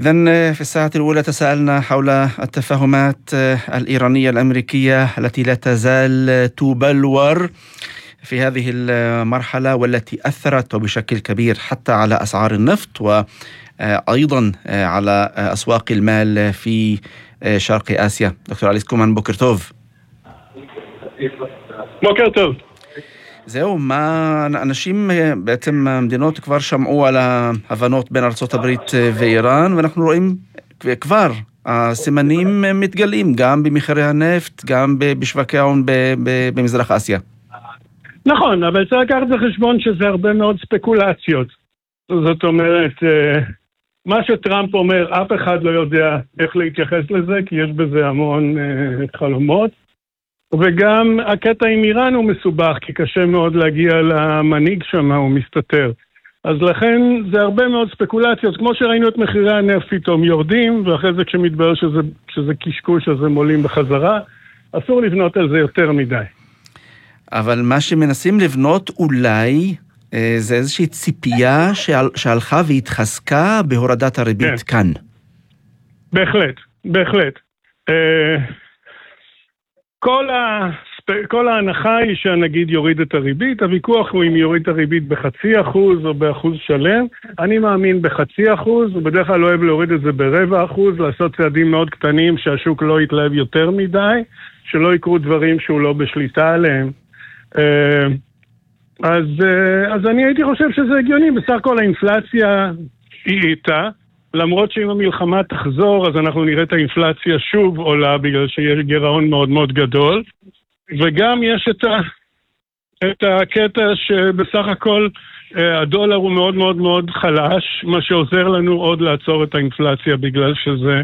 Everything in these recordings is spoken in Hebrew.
إذن في الساعة الأولى تساءلنا حول التفاهمات الإيرانية الأمريكية التي لا تزال تبلور في هذه المرحلة، والتي أثرت بشكل كبير حتى على أسعار النفط وأيضا على أسواق المال في شرق آسيا. دكتور אליס קומן, בוקר טוב. בוקר טוב. זהו, מה אנשים בעצם המדינות כבר שמעו על ההבנות בין ארצות הברית ואיראן, ואנחנו רואים כבר הסימנים מתגלים גם במחירי הנפט, גם בשווקי ההון במזרח אסיה. נכון, אבל צריך לקחת בחשבון שזה הרבה מאוד ספקולציות. זאת אומרת, מה שטראמפ אומר, אף אחד לא יודע איך להתייחס לזה, כי יש בזה המון חלומות. וגם הקטע עם איראן הוא מסובך, כי קשה מאוד להגיע למנהיג שם, הוא מסתתר. אז לכן זה הרבה מאוד ספקולציות, כמו שראינו את מחירי הנפט פתאום יורדים, ואחרי זה כשמתברר שזה קשקוש, אז הם עולים בחזרה. אסור לבנות על זה יותר מדי. אבל מה שמנסים לבנות אולי זה איזושהי ציפייה שהלכה והתחזקה בהורדת הריבית כאן. בהחלט, בהחלט. כל ההנחה היא שהנגיד יוריד את הריבית, הוויכוח הוא אם יוריד את הריבית ב0.5% או ב1% שלם. אני מאמין ב0.5%, ובדרך כלל לא אוהב להוריד את זה ב0.25%, לעשות צעדים מאוד קטנים שהשוק לא יתלהב יותר מדי, שלא יקרו דברים שהוא לא בשליטה עליהם. אז אני הייתי חושב שזה הגיוני. בסך הכל האינפלציה היא איתה, למרות שאם המלחמה תחזור, אז אנחנו נראה את האינפלציה שוב עולה, בגלל שיש גירעון מאוד מאוד גדול. וגם יש את הקטע שבסך הכל הדולר הוא מאוד מאוד מאוד חלש, מה שעוזר לנו עוד לעצור את האינפלציה, בגלל שזה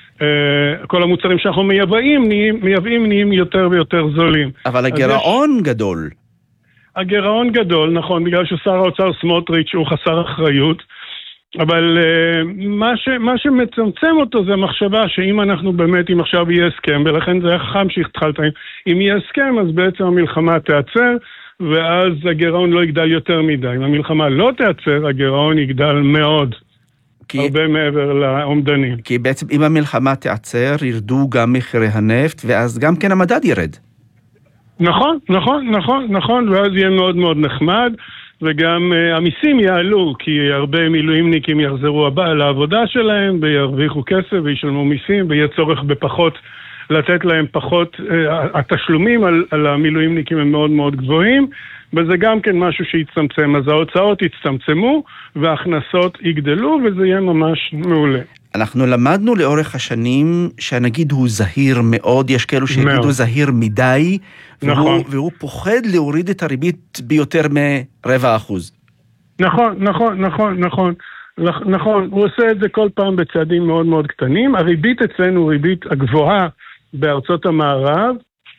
כל המוצרים שאנחנו מייבאים נהיים יותר ויותר זולים. אבל הגירעון גדול. הגירעון גדול, נכון, בגלל ששר האוצר סמוטריץ' הוא חסר אחריות, אבל מה שמצמצם אותו זה המחשבה שאם אנחנו באמת, אם עכשיו יהיה הסכם, ולכן זה היה חכם שהתחלת, אם יהיה הסכם אז בעצם המלחמה תעצר, ואז הגירעון לא יגדל יותר מדי. אם המלחמה לא תעצר, הגירעון יגדל מאוד, הרבה מעבר לעומדנים. כי בעצם אם המלחמה תעצר, ירדו גם מחירי הנפט, ואז גם כן המדד ירד. נכון, נכון, נכון, נכון, ואז יהיה מאוד מאוד נחמד, וגם המיסים יעלו, כי הרבה מילואימניקים יחזרו לעבודה שלהם, וירוויחו כסף, וישלמו מיסים, ויהיה צורך בפחות, לתת להם פחות, התשלומים על המילואימניקים הם מאוד מאוד גבוהים, וזה גם כן משהו שיצטמצם, אז ההוצאות יצטמצמו, וההכנסות יגדלו, וזה יהיה ממש מעולה. אנחנו למדנו לאורך השנים שהנגיד הוא זהיר מאוד, יש כאלו שיגידו זהיר מדי, והוא פוחד להוריד את הריבית ביותר מ0.25%. נכון, נכון, נכון, נכון. נכון, הוא עושה את זה כל פעם בצעדים מאוד מאוד קטנים. הריבית אצלנו, ריבית הגבוהה בארצות המערב.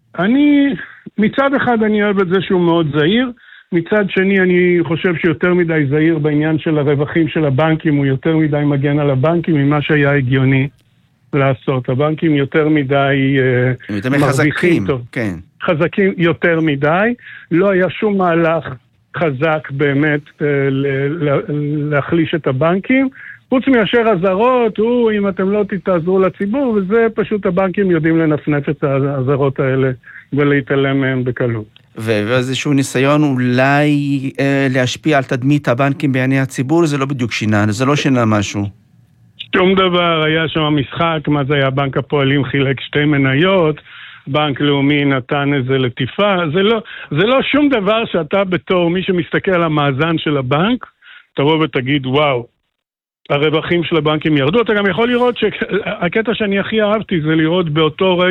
מצד אחד אני אוהב את זה שהוא מאוד זהיר, מצד שני אני חושב שיותר מדי זהיר בעניין של הרווחים של הבנקים, הוא יותר מדי מגן על הבנקים ממה שהיה הגיוני לעשות. הבנקים יותר מדי מרוויחים טוב. כן. חזקים יותר מדי. לא היה שום מהלך חזק באמת להחליש את הבנקים. חוץ מאשר הזרות, אם אתם לא תתעזרו לציבור, וזה פשוט הבנקים יודעים לנפנף את הזרות האלה ולהתעלם מהם בקלות. ואיזשהו ניסיון אולי להשפיע על תדמית הבנקים בעיני הציבור, זה לא בדיוק שינה, זה לא שינה משהו. שום דבר, היה שם משחק, מה זה היה? בנק הפועלים חילק 2 מניות, בנק לאומי נתן איזה לטיפה, זה לא שום דבר שאתה בתור מי שמסתכל על המאזן של הבנק, תבוא ותגיד וואו, הרווחים של הבנקים ירדו. אתה גם יכול לראות שהקטע שאני הכי אהבתי זה לראות באותו רגע,